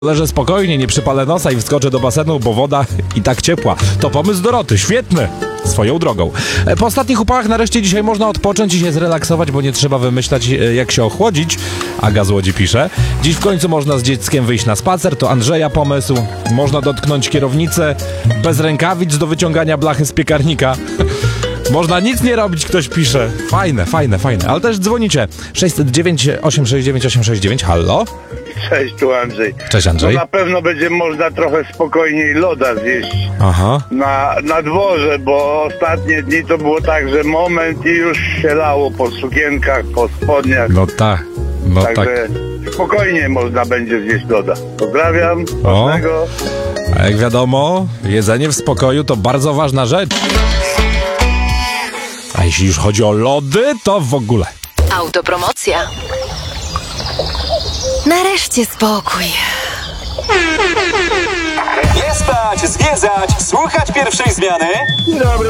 Leżę spokojnie, nie przypalę nosa i wskoczę do basenu, bo woda i tak ciepła. To pomysł Doroty, świetny! Swoją drogą. Po ostatnich upałach nareszcie dzisiaj można odpocząć i się zrelaksować, bo nie trzeba wymyślać, jak się ochłodzić. Aga z Łodzi pisze. Dziś w końcu można z dzieckiem wyjść na spacer, to Andrzeja pomysł. Można dotknąć kierownicę bez rękawic do wyciągania blachy z piekarnika. Można nic nie robić, ktoś pisze. Fajne. Ale też dzwonicie. 609 869 869. Halo? Cześć, tu Andrzej. Cześć, Andrzej. No na pewno będzie można trochę spokojniej loda zjeść Aha. na dworze, bo ostatnie dni to było tak, że moment i już się lało po sukienkach, po spodniach. No tak. Także spokojnie można będzie zjeść loda. Pozdrawiam. Smacznego. A jak wiadomo, jedzenie w spokoju to bardzo ważna rzecz. A jeśli już chodzi o lody, to w ogóle. Autopromocja. Nareszcie spokój. Nie spać, zwiedzać, słuchać pierwszej zmiany. Dzień dobry